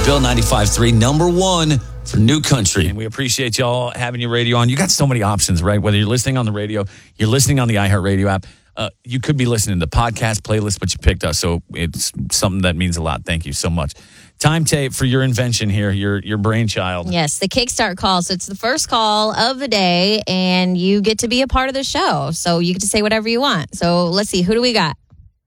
Bill 95.3, number one for New Country. And we appreciate y'all having your radio on. You got so many options, right? Whether you're listening on the radio, you're listening on the iHeartRadio app. You could be listening to the podcast playlist, but you picked us, so it's something that means a lot. Thank you so much. Time tape for your invention here, your brainchild. Yes, the Kickstart call. So it's the first call of the day, and you get to be a part of the show. So you get to say whatever you want. So let's see, who do we got?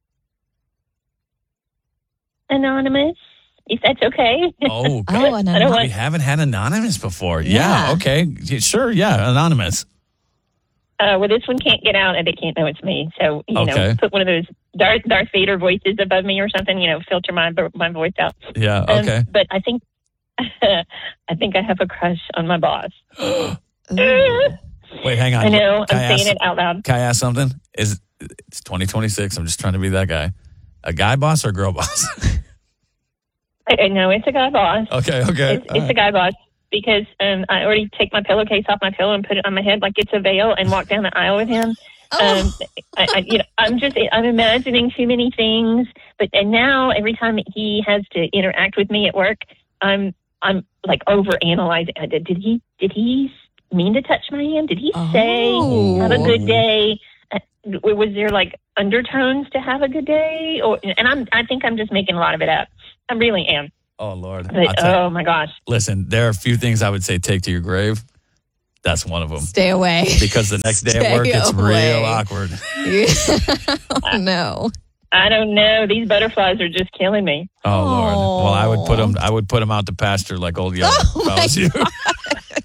Anonymous, if that's okay. Oh, good. Oh, anonymous. We haven't had anonymous before. Yeah, okay. Sure, yeah, anonymous. Well, this one can't get out, and they can't know it's me. So, you know, put one of those Darth Vader voices above me or something. You know, filter my voice out. Yeah. Okay. But I think I have a crush on my boss. Wait, hang on. I know. I'm saying it out loud. Can I ask something? It's 2026. I'm just trying to be that guy. A guy boss or a girl boss? I know it's a guy boss. Okay. It's a guy boss. Because I already take my pillowcase off my pillow and put it on my head like it's a veil and walk down the aisle with him. I'm imagining too many things. And now every time he has to interact with me at work, I'm like overanalyzing. Did he mean to touch my hand? Did he say have a good day? Was there like undertones to have a good day? I think I'm just making a lot of it up. I really am. Oh, Lord. But, oh, my gosh. Listen, there are a few things I would say take to your grave. That's one of them. Stay away. Because the next day at work, it's real awkward. Oh, no. I don't know. These butterflies are just killing me. Oh, Lord. Well, I would put them out to pasture like old Yoda if I was you.